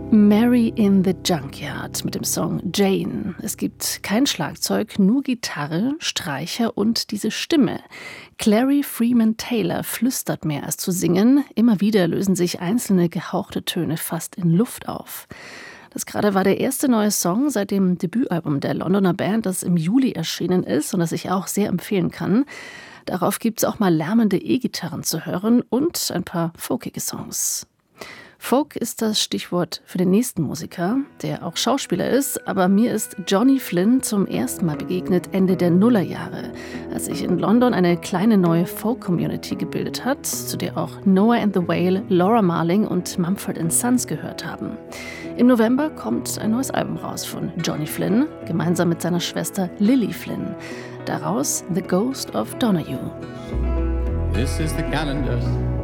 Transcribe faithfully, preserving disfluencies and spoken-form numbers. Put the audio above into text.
Mary in the Junkyard mit dem Song Jane. Es gibt kein Schlagzeug, nur Gitarre, Streicher und diese Stimme. Clary Freeman Taylor flüstert mehr als zu singen. Immer wieder lösen sich einzelne gehauchte Töne fast in Luft auf. Das gerade war der erste neue Song seit dem Debütalbum der Londoner Band, das im Juli erschienen ist und das ich auch sehr empfehlen kann. Darauf gibt es auch mal lärmende E-Gitarren zu hören und ein paar folkige Songs. Folk ist das Stichwort für den nächsten Musiker, der auch Schauspieler ist, aber mir ist Johnny Flynn zum ersten Mal begegnet Ende der Nullerjahre, als sich in London eine kleine neue Folk-Community gebildet hat, zu der auch Noah and the Whale, Laura Marling und Mumford and Sons gehört haben. Im November kommt ein neues Album raus von Johnny Flynn, gemeinsam mit seiner Schwester Lily Flynn. Daraus The Ghost of Donahue. This is the calendar